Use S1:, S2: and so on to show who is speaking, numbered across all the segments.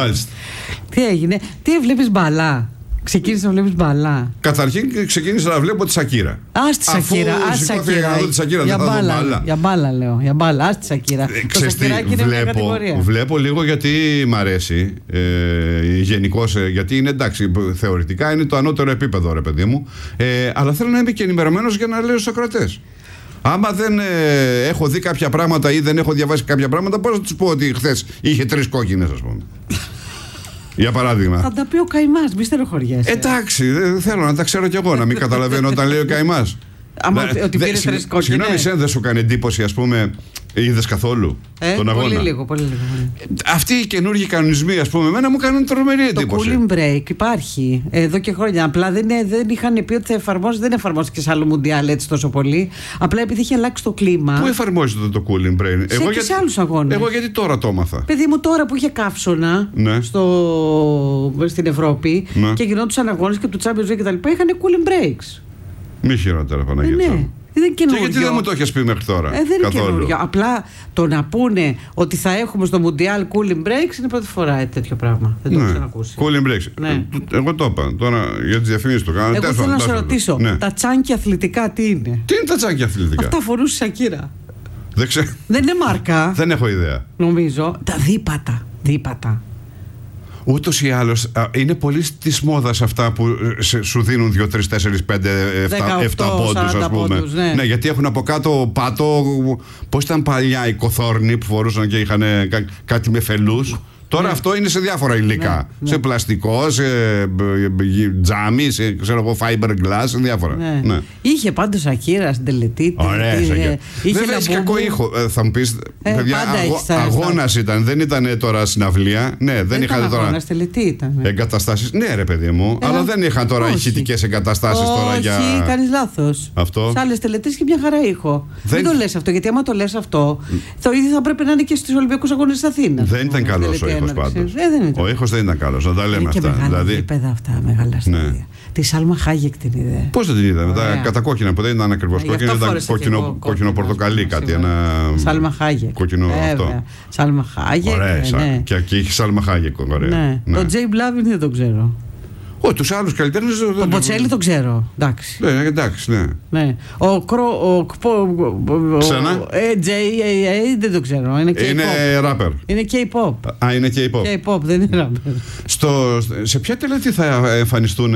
S1: Μάλιστα.
S2: Τι έγινε, τι βλέπεις μπαλά? Ξεκίνησε να βλέπεις μπαλά?
S1: Καταρχήν ξεκίνησα να βλέπω τη Σακύρα.
S2: Ας τη Σακύρα, ας τη Σακύρα.
S1: Για μπάλα.
S2: Για μπάλα λέω. Για μπάλα, ας τη Σακύρα. Το Σακυράκι είναι μια κατηγορία.
S1: Βλέπω λίγο γιατί μ' αρέσει. Γενικώς, γιατί είναι εντάξει, θεωρητικά είναι το ανώτερο επίπεδο, ρε παιδί μου. Αλλά θέλω να είμαι και ενημερωμένος για να λέω στους ακροατές. Άμα δεν έχω δει κάποια πράγματα ή δεν έχω διαβάσει κάποια πράγματα, πώς θα τους πω ότι χθες είχε 3 κόκκινες, ας πούμε. Για παράδειγμα.
S2: Θα τα πει ο Καημάς, μη στεροχωριέσαι.
S1: Εντάξει, θέλω να τα ξέρω κι εγώ, να μην καταλαβαίνω όταν λέει ο Καημάς.
S2: Ότι πήρε 3 κόκκινες.
S1: Συγγνώμη, δεν σου κάνει εντύπωση, ας πούμε, είδες καθόλου τον αγώνα?
S2: Πολύ λίγο.
S1: Αυτοί οι καινούργιοι κανονισμοί, ας πούμε, εμένα μου κάνουν τρομερή εντύπωση.
S2: Το cooling break υπάρχει εδώ και χρόνια. Απλά δεν είχαν πει ότι θα εφαρμόσει, δεν εφαρμόστηκε σε άλλο μουντιάλ έτσι τόσο πολύ. Απλά επειδή είχε αλλάξει το κλίμα.
S1: Πού εφαρμόζεται το cooling break?
S2: Σε άλλους αγώνες.
S1: Εγώ γιατί τώρα το έμαθα.
S2: Παιδί μου, τώρα που είχε καύσωνα στην Ευρώπη και γινόντουσαν αγώνες και του Champions League κτλ. Είχαν cooling breaks.
S1: Μη χειρότερα, Παναγία.
S2: Ναι. Δεν
S1: και γιατί δεν μου το έχεις πει μέχρι τώρα?
S2: Δεν είναι καινούριο. Απλά το να πούνε ότι θα έχουμε στο Μουντιάλ cooling breaks είναι πρώτη φορά τέτοιο πράγμα. Δεν το έχω ξανακούσει.
S1: Cooling breaks. Ναι. Εγώ το είπα. Τώρα για τις διαφημίσεις του κάνω.
S2: Εγώ θέλω να σε ρωτήσω. Τα τσάνκια αθλητικά τι είναι?
S1: Τι είναι τα τσάνκια αθλητικά?
S2: Αυτά φορούσε η Σακύρα. Δεν είναι μάρκα.
S1: Δεν έχω ιδέα.
S2: Νομίζω. Τα δίπατα.
S1: Ούτως ή άλλως είναι πολύ της μόδας αυτά που σου δίνουν 2, 3, 4, 5, 7 πόντους, ας πούμε. Ναι, γιατί έχουν από κάτω πάτο. Πώς ήταν παλιά οι κοθόρνοι που φορούσαν και είχαν κάτι με φελούς. Τώρα αυτό είναι σε διάφορα υλικά. Σε πλαστικό, σε τζάμι, σε fiberglass, σε διάφορα.
S2: Είχε πάντως Σακύρα στην τελετή.
S1: Ωραία, Σακύρα. Βέβαια έχει κακό ήχο. Θα μου πεις, παιδιά, αγώνας ήταν. Δεν ήταν τώρα συναυλία. Ναι, δεν είχαν τώρα.
S2: Αγώνας, τελετή ήταν.
S1: Εγκαταστάσεις. Ναι, ρε παιδί μου. Αλλά δεν είχαν τώρα ηχητικές εγκαταστάσεις τώρα για.
S2: Όχι, κάνεις λάθος. Σε άλλες τελετές είχε μια χαρά ήχο. Δεν το λες αυτό, γιατί άμα το λες αυτό, το ίδιο θα πρέπει να είναι και στους Ολυμπιακούς Αγώνες της Αθήνας.
S1: Δεν ήταν καλός ο ήχος. Ο ήχος δεν ήταν καλός, να τα λέμε αυτά.
S2: Και μεγάλα γήπεδα αυτά, μεγάλα στάδια. Τη Σάλμα Χάγεκ την είδε?
S1: Πώς δεν την είδα? Με τα κατακόκκινα που δεν ήταν ακριβώς κόκκινο, ήταν κόκκινο-πορτοκαλί κάτι.
S2: Σάλμα Χάγεκ.
S1: Κόκκινο αυτό.
S2: Σάλμα Χάγεκ.
S1: Ωραία, και είχε Σάλμα Χάγεκ.
S2: Το Τζέι Μπλάβιν δεν το ξέρω.
S1: Όχι, τους άλλους καλλιτέχνες.
S2: Τον Μποτσέλη τον ξέρω. Εντάξει.
S1: Ναι, εντάξει, ναι.
S2: Ξανά. JAA δεν το ξέρω. Είναι
S1: rapper.
S2: Είναι K-pop.
S1: Είναι K-pop.
S2: K-pop, δεν είναι rapper.
S1: Σε ποια τελετή θα εμφανιστούν?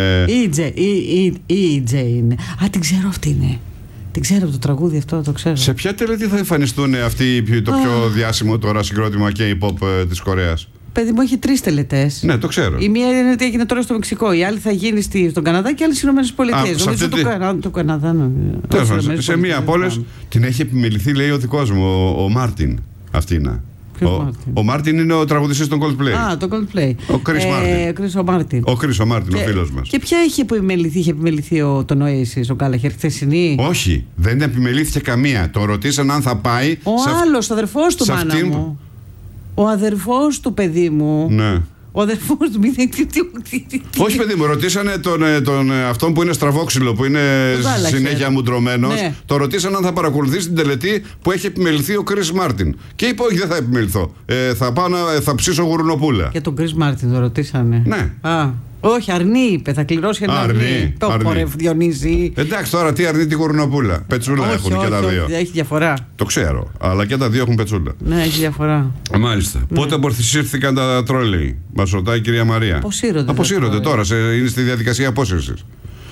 S2: EJ είναι. Την ξέρω αυτή είναι. Την ξέρω από το τραγούδι αυτό, το ξέρω.
S1: Σε ποια τελετή θα εμφανιστούν αυτοί το πιο διάσημο τώρα συγκρότημα K-pop της Κορέας?
S2: Παιδί μου, έχει 3 τελετές.
S1: Ναι, το ξέρω.
S2: Η μία είναι ότι έγινε τώρα στο Μεξικό, η άλλη θα γίνει στον Καναδά και άλλη στις Ηνωμένες Πολιτείες. Νομίζω το Καναδά.
S1: Σε μία από όλες την έχει επιμεληθεί, λέει, ο δικός μου, ο Μάρτιν. Αυτή είναι. Ο Μάρτιν είναι ο τραγουδιστής των Coldplay.
S2: Το Coldplay.
S1: Ο Chris Martin. Ο Chris Martin, ο φίλος μας.
S2: Και ποια είχε επιμεληθεί τον Oasis, ο Γκάλαχερ, χθεσινή?
S1: Όχι, δεν επιμελήθηκε καμία. Τον ρωτήσαν αν θα πάει.
S2: Ο άλλος, ο αδερφός του, μάνα μου. Ο αδερφός του, παιδί μου.
S1: Ναι.
S2: Ο αδερφός του,
S1: όχι, παιδί μου, ρωτήσανε αυτόν που είναι στραβόξυλο, που είναι συνέχεια μουντρωμένος. Ναι. Το ρωτήσανε αν θα παρακολουθήσει την τελετή που έχει επιμεληθεί ο Chris Martin. Και είπε, όχι, δεν θα επιμεληθώ. Θα ψήσω γουρνοπούλα.
S2: Και τον Chris Martin το ρωτήσανε?
S1: Ναι.
S2: Όχι, αρνή είπε, θα κληρώσει ένα αρνή. Το πορε Διονύση.
S1: Εντάξει, τώρα τι αρνή, τη γουρνοπούλα. Πετσούλα έχουν και τα δύο.
S2: Έχει διαφορά.
S1: Το ξέρω, αλλά και τα δύο έχουν πετσούλα.
S2: Ναι, έχει διαφορά.
S1: Μάλιστα. Πότε αποσύρθηκαν τα τρόλεϊ? Μας ρωτάει η κυρία Μαρία. Αποσύρονται τώρα, είναι στη διαδικασία απόσυρσης.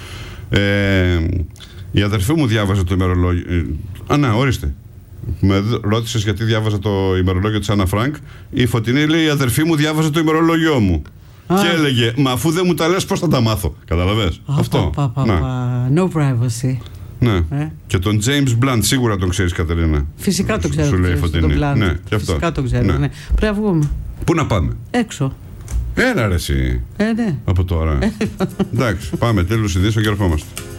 S1: Η αδερφή μου διάβαζε το ημερολόγιο. Ναι, ορίστε. Με ρώτησες γιατί διάβαζα το ημερολόγιο της Άννα Φρανκ. Η Φωτεινή λέει: η αδερφή μου διάβαζε το ημερολόγιο μου. Και έλεγε, μα αφού δεν μου τα λες, πώς θα τα μάθω? Καταλαβες? Αυτό.
S2: No privacy.
S1: Ναι. Και τον James Blunt σίγουρα τον ξέρεις, Κατερίνα.
S2: Φυσικά τον ξέρω.
S1: Σου λέει Φωτεινή. Ναι,
S2: φυσικά τον ξέρω. Ναι. Πρέπει να βγούμε.
S1: Πού να πάμε?
S2: Έξω.
S1: Έλα ρε εσύ.
S2: Ναι.
S1: Από τώρα. Εντάξει, πάμε, τέλος ειδήσεων και ερχόμαστε.